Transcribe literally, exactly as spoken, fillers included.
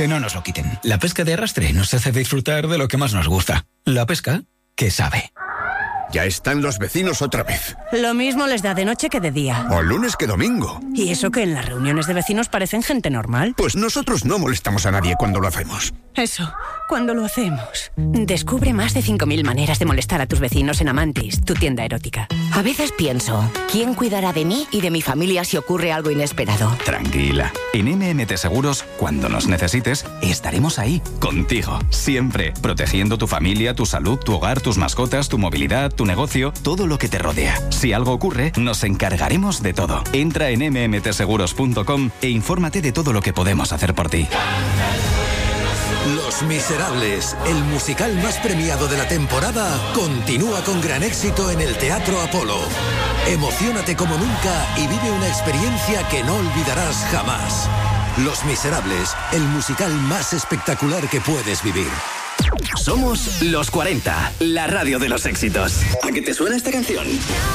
Que no nos lo quiten. La pesca de arrastre nos hace disfrutar de lo que más nos gusta. La pesca que sabe. Ya están los vecinos otra vez. Lo mismo les da de noche que de día. O lunes que domingo. Y eso que en las reuniones de vecinos parecen gente normal. Pues nosotros no molestamos a nadie cuando lo hacemos. Eso, cuando lo hacemos. Descubre más de cinco mil maneras de molestar a tus vecinos en Amantis, tu tienda erótica. A veces pienso, ¿quién cuidará de mí y de mi familia si ocurre algo inesperado? Tranquila. En M M T Seguros, cuando nos necesites, estaremos ahí, contigo, siempre, protegiendo tu familia, tu salud, tu hogar, tus mascotas, tu movilidad, tu negocio, todo lo que te rodea. Si algo ocurre, nos encargaremos de todo. Entra en eme eme te seguros punto com e infórmate de todo lo que podemos hacer por ti. Los Miserables, el musical más premiado de la temporada, continúa con gran éxito en el Teatro Apolo. Emociónate como nunca y vive una experiencia que no olvidarás jamás. Los Miserables, el musical más espectacular que puedes vivir. Somos Los cuarenta, la radio de los éxitos. ¿A qué te suena esta canción?